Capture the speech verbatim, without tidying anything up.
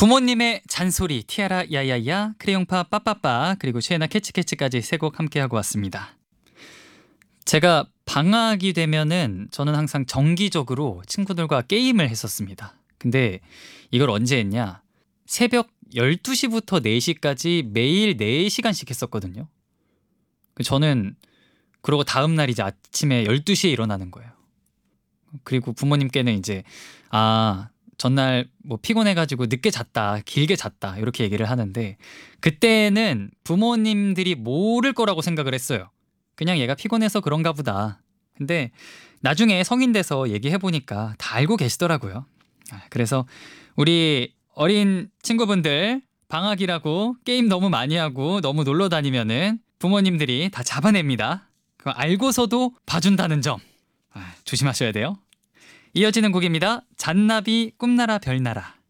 부모님의 잔소리, 티아라 야야야, 크레용파 빠빠빠, 그리고 최애나 캐치캐치까지 세 곡 함께하고 왔습니다. 제가 방학이 되면은 저는 항상 정기적으로 친구들과 게임을 했었습니다. 근데 이걸 언제 했냐? 새벽 열두 시부터 네 시까지 매일 네 시간씩 했었거든요. 저는 그러고 다음 날 이제 아침에 열두 시에 일어나는 거예요. 그리고 부모님께는 이제 아 전날 뭐 피곤해가지고 늦게 잤다, 길게 잤다 이렇게 얘기를 하는데, 그때는 부모님들이 모를 거라고 생각을 했어요. 그냥 얘가 피곤해서 그런가 보다. 근데 나중에 성인 돼서 얘기해보니까 다 알고 계시더라고요. 아, 그래서 우리 어린 친구분들 방학이라고 게임 너무 많이 하고 너무 놀러 다니면은 부모님들이 다 잡아냅니다. 그거 알고서도 봐준다는 점 아, 조심하셔야 돼요. 이어지는 곡입니다. 잔나비 꿈나라 별나라.